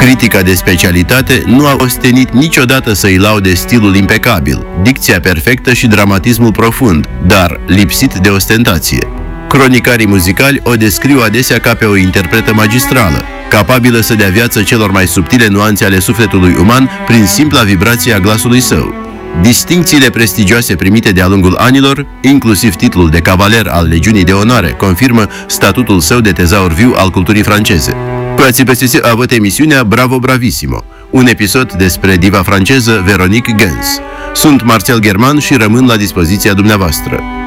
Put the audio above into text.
Critica de specialitate nu a ostenit niciodată să-i laude stilul impecabil, dicția perfectă și dramatismul profund, dar lipsit de ostentație. Cronicarii muzicali o descriu adesea ca pe o interpretă magistrală, capabilă să dea viață celor mai subtile nuanțe ale sufletului uman prin simpla vibrație a glasului său. Distincțiile prestigioase primite de-a lungul anilor, inclusiv titlul de cavaler al Legiunii de Onoare, confirmă statutul său de tezaur viu al culturii franceze. Prații PSS a avut emisiunea Bravo Bravissimo, un episod despre diva franceză Véronique Gens. Sunt Marcel German și rămân la dispoziția dumneavoastră.